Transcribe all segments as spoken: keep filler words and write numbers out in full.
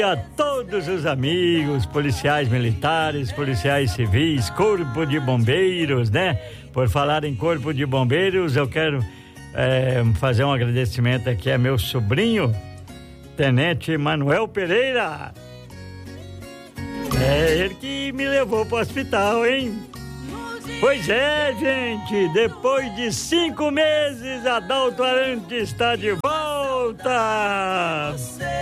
A todos os amigos, policiais militares, policiais civis, corpo de bombeiros, né? Por falar em corpo de bombeiros, eu quero é, fazer um agradecimento aqui a meu sobrinho, Tenente Manuel Pereira. É ele que me levou pro hospital, hein? Pois é, gente, depois de cinco meses, Adalto Arantes está de volta!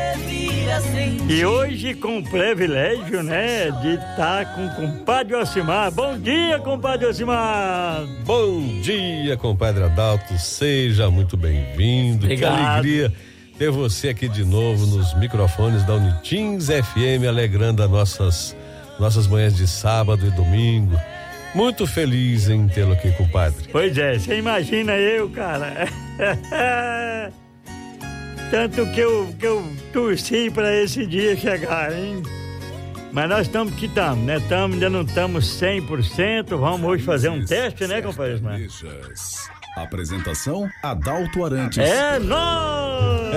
E hoje com o privilégio, né, de estar com o compadre Ocimar. Bom dia, compadre Ocimar! Bom dia, compadre Adalto, seja muito bem-vindo. Que alegria ter você aqui de novo nos microfones da Unitins F M, alegrando as nossas, nossas manhãs de sábado e domingo. Muito feliz em tê-lo aqui, compadre. Pois é, você imagina eu, cara. Tanto que eu, que eu torci para esse dia chegar, hein? Mas nós estamos que estamos, né? Tamo, ainda não estamos cem por cento. Vamos hoje fazer um teste, né, compadre? Apresentação, Adalto Arantes. É nóis!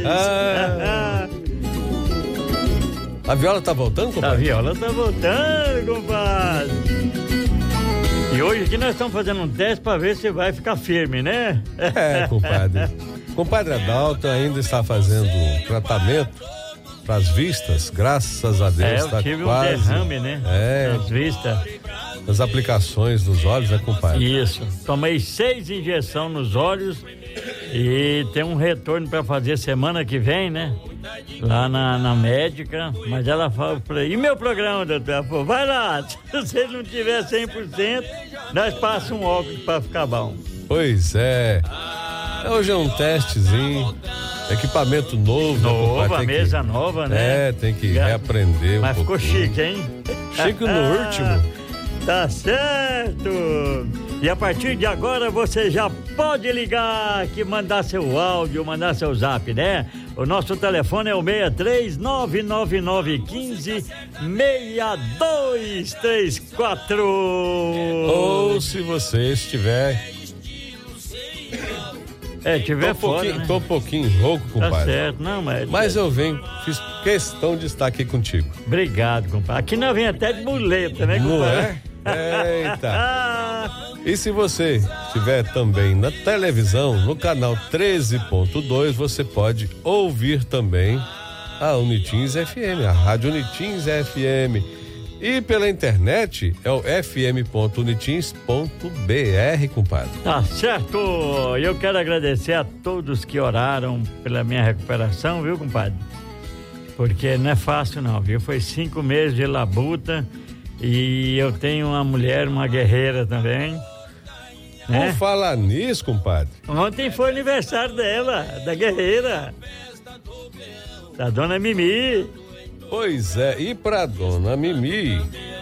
A viola tá voltando, compadre? A viola tá voltando, compadre. E hoje aqui nós estamos fazendo um teste para ver se vai ficar firme, né? É, compadre. Compadre Adalto ainda está fazendo tratamento para as vistas, graças a Deus. É, eu tá tive quase, um derrame, né? É. Nas vistas. As aplicações nos olhos, né, compadre? Isso. Tomei seis injeções nos olhos e tem um retorno para fazer semana que vem, né? Lá na, na médica, mas ela falou pra ele, e meu programa, doutor? Ela falou, vai lá, se você não tiver cem por cento, nós passamos um óculos pra ficar bom. Pois é. Hoje é um testezinho, equipamento novo. Nova, né, mesa que, nova, né? É, tem que reaprender um Mas ficou pouquinho. chique, hein? Chique no último. Tá certo! E a partir de agora você já pode ligar, que mandar seu áudio, mandar seu zap, né? O nosso telefone é o seis três nove nove nove um cinco seis dois três quatro. Ou se você estiver... É, tiver tô um fora, pouquinho, né? tô um pouquinho rouco, compadre. Tá certo, não, mas... Mas eu venho, fiz questão de estar aqui contigo. Obrigado, compadre. Aqui nós vem até de muleta, né, compadre? Não é? Eita! E se você estiver também na televisão, no canal treze ponto dois, você pode ouvir também a Unitins F M, a Rádio Unitins F M. E pela internet é o f m ponto unitins ponto b r, compadre. Tá certo! Eu quero agradecer a todos que oraram pela minha recuperação, viu, compadre? Porque não é fácil não, viu? Foi cinco meses de labuta e eu tenho uma mulher, uma guerreira também. Né? Vamos falar nisso, compadre. Ontem foi aniversário dela, da guerreira, da dona Mimi. Pois é, e pra dona Mimi,